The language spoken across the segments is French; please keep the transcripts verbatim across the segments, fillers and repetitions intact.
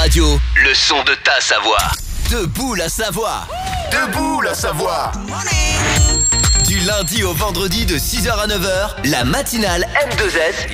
Radio, le son de ta Savoie. Debout la Savoie. Debout la Savoie. Du lundi au vendredi de six heures à neuf heures, la matinale M deux S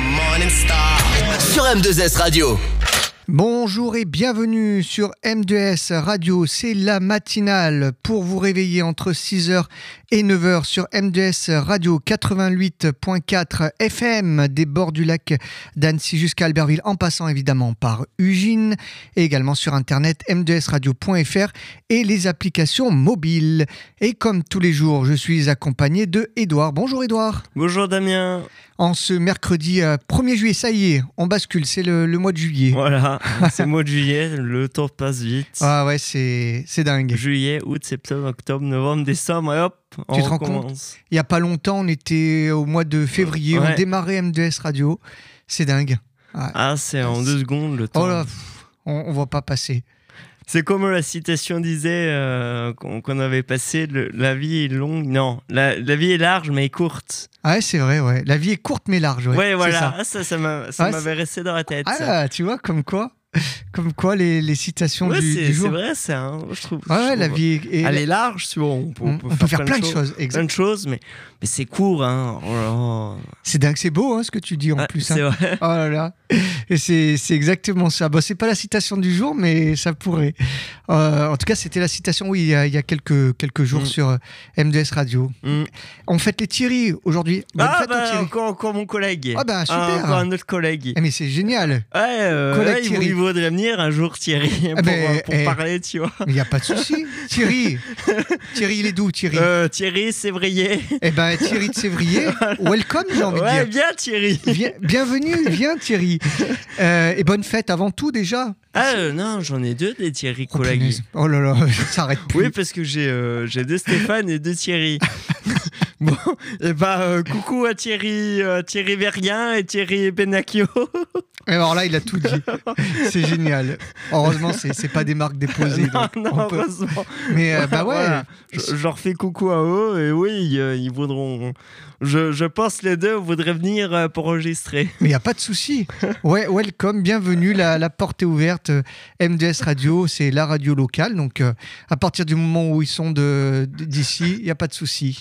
sur M deux S Radio. Bonjour et bienvenue sur M deux S Radio, c'est la matinale pour vous réveiller entre six heures et neuf heures sur M deux S Radio quatre-vingt-huit virgule quatre F M des bords du lac d'Annecy jusqu'à Albertville en passant évidemment par Ugine et également sur internet m deux s radio point f r et les applications mobiles. Et comme tous les jours, je suis accompagné de Édouard. Bonjour Édouard. Bonjour Damien. En ce mercredi euh, premier juillet, ça y est, on bascule, c'est le, le mois de juillet. Voilà, c'est le mois de juillet, le temps passe vite. Ah ouais, c'est, c'est dingue. Juillet, août, septembre, octobre, novembre, décembre, et hop, on tu te recommence. Rends compte, il n'y a pas longtemps, on était au mois de février, ouais. On démarrait M deux S Radio, c'est dingue. Ouais. Ah, c'est en deux secondes le temps. Oh là, pff, on ne voit pas passer. C'est comme la citation disait euh, qu'on, qu'on avait passé, le, la vie est longue, non, la, la vie est large mais courte. Ah ouais, c'est vrai, ouais. La vie est courte mais large, ouais. Ouais, voilà, ça, ah, ça, ça, m'a, ça ah, m'avait c'est... resté dans la tête. Ah ça. là, tu vois, comme quoi Comme quoi, les, les citations ouais, du, c'est, du jour. C'est vrai, c'est un, je trouve. Ouais, je trouve, la vie est... Elle est large, tu vois, on peut, on, on peut, on peut faire, faire plein de choses. choses plein de choses, mais, mais c'est court, hein. Oh là là. C'est dingue, c'est beau, hein, ce que tu dis en ah, plus. C'est hein. vrai. Oh là là. Et c'est, c'est exactement ça. Bon, c'est pas la citation du jour, mais ça pourrait. Euh, en tout cas, c'était la citation, oui, il y a, il y a quelques, quelques jours mm. sur M deux S Radio. Mm. On fête les Thierry aujourd'hui. Bonne ah, bah, encore, encore mon collègue. Ah, bah, super. Ah, encore un autre collègue. Eh, mais c'est génial. Ouais, euh, ouais il, il voudrait venir un jour, Thierry, pour, ben, pour eh, parler, tu vois. Il n'y a pas de souci. Thierry. Thierry, il est d'où, Thierry euh, Thierry, Sévrier. Eh ben, Thierry de Sévrier. Welcome, j'ai envie ouais, de dire. Viens, Thierry. Viens, bienvenue, viens, Thierry. Euh, et bonne fête avant tout, déjà. Ah euh, non, j'en ai deux des Thierry oh, collègues. Oh là là, ça s'arrête plus. Oui, parce que j'ai, euh, j'ai deux Stéphane et deux Thierry. Bon, et bah euh, coucou à Thierry, euh, Thierry Verguin et Thierry Benacchio. Et alors là, il a tout dit. C'est génial. Heureusement, c'est, c'est pas des marques déposées. Non, donc non, peut... heureusement. Mais euh, bah ouais. Voilà. Je, je leur fais coucou à eux et oui, ils, ils voudront. Je, je pense les deux voudraient venir pour enregistrer. Mais il n'y a pas de souci. Ouais, welcome, bienvenue. La, la porte est ouverte. M deux S Radio, c'est la radio locale. Donc, euh, à partir du moment où ils sont de, de, d'ici, il n'y a pas de souci.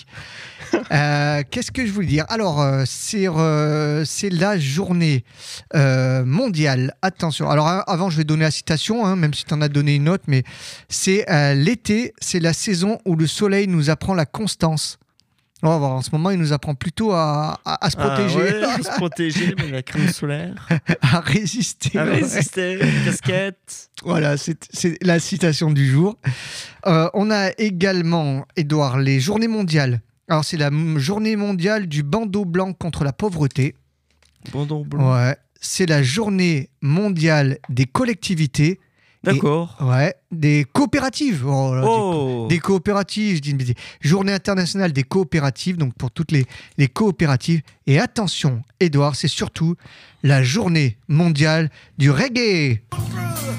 Euh, qu'est-ce que je voulais dire ? Alors, euh, c'est, euh, c'est la journée euh, mondiale. Attention. Alors, avant, je vais donner la citation, hein, même si tu en as donné une autre, mais c'est euh, l'été, c'est la saison où le soleil nous apprend la constance. On va voir, en ce moment, il nous apprend plutôt à, à, à se protéger. Ah ouais, à se protéger, mais la crème solaire. à résister. À ouais. résister, casquette. Voilà, c'est, c'est la citation du jour. Euh, on a également, Édouard, les journées mondiales. Alors, c'est la journée mondiale du bandeau blanc contre la pauvreté. Bandeau blanc. Ouais. C'est la journée mondiale des collectivités. D'accord. Et, ouais, des coopératives. Oh, là, oh. Des, des coopératives, je dis une bêtise. Journée internationale des coopératives, donc pour toutes les, les coopératives. Et attention, Édouard, c'est surtout la journée mondiale du reggae.